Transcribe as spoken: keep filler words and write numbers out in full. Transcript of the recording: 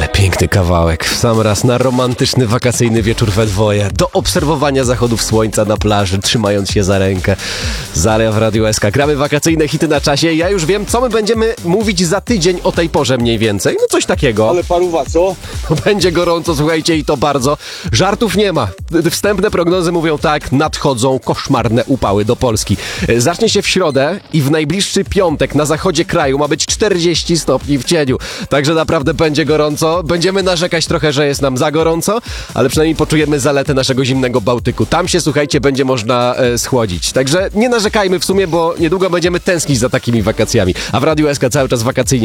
Piękny kawałek, w sam raz na romantyczny, wakacyjny wieczór we dwoje, do obserwowania zachodów słońca na plaży, trzymając się za rękę. Zaria w Radiu S K. Gramy wakacyjne hity na czasie. Ja już wiem, co my będziemy mówić za tydzień o tej porze mniej więcej. No coś takiego. Ale paruwa, co? Będzie gorąco, słuchajcie, i to bardzo. Żartów nie ma. Wstępne prognozy mówią tak, nadchodzą koszmarne upały do Polski. Zacznie się w środę i w najbliższy piątek na zachodzie kraju ma być czterdzieści stopni w cieniu. Także naprawdę będzie gorąco. Będziemy narzekać trochę, że jest nam za gorąco, ale przynajmniej poczujemy zaletę naszego zimnego Bałtyku. Tam się, słuchajcie, będzie można e, schłodzić. Także nie narzekajmy w sumie, bo niedługo będziemy tęsknić za takimi wakacjami. A w Radiu S K cały czas wakacyjnie